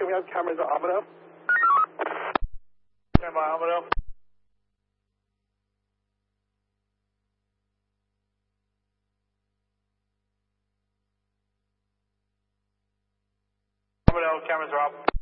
we have cameras at Armadale? Stand by Armadale. Armadale, cameras are up.